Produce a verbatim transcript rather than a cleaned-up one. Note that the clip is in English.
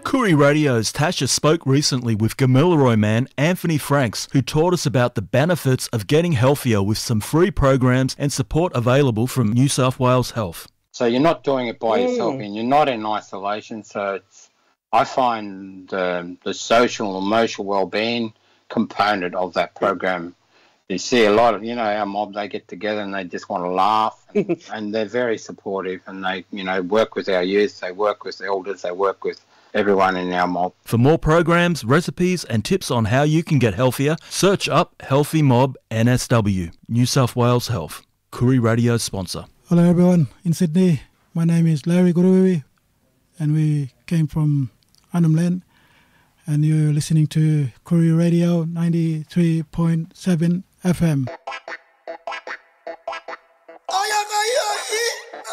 Koori Radio's Tasha spoke recently with Gamilaroi man Anthony Franks, who taught us about the benefits of getting healthier with some free programs and support available from New South Wales Health. So you're not doing it by Mm. yourself and you're not in isolation. So it's, I find um, the social and emotional well-being component of that program. You see a lot of, you know, our mob, they get together and they just want to laugh and, and they're very supportive and they, you know, work with our youth, they work with the elders, they work with everyone in our mob. For more programs, recipes and tips on how you can get healthier, search up Healthy Mob N S W, New South Wales Health, Koori Radio sponsor. Hello everyone in Sydney. My name is Larry Guruwi and we came from Arnhem Land and you're listening to Koori Radio ninety-three point seven F M.